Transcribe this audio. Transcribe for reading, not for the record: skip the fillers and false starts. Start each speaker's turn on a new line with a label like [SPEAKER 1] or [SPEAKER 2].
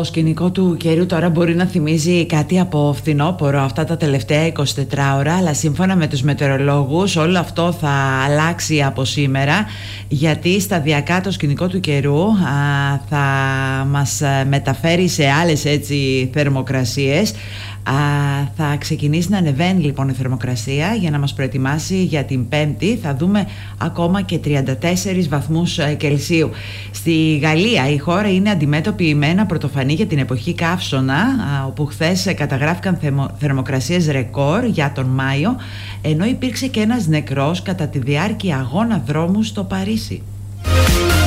[SPEAKER 1] σκηνικό του καιρού τώρα μπορεί να θυμίζει κάτι από φθινόπωρο αυτά τα τελευταία 24 ώρα, αλλά σύμφωνα με τους μετεωρολόγους όλο αυτό θα αλλάξει από σήμερα, γιατί σταδιακά το σκηνικό του καιρού θα μας μεταφέρει σε άλλες έτσι θερμοκρασίες. Θα ξεκινήσει να ανεβαίνει λοιπόν η θερμοκρασία για να μας προετοιμάσει για την Πέμπτη. Θα δούμε ακόμα και 34 βαθμούς Κελσίου. Στη Γαλλία η χώρα είναι αντιμέτωπη με ένα πρωτοφανή για την εποχή καύσωνα, όπου χθες καταγράφηκαν θερμοκρασίες ρεκόρ για τον Μάιο, ενώ υπήρξε και ένας νεκρός κατά τη διάρκεια αγώνα δρόμου στο Παρίσι.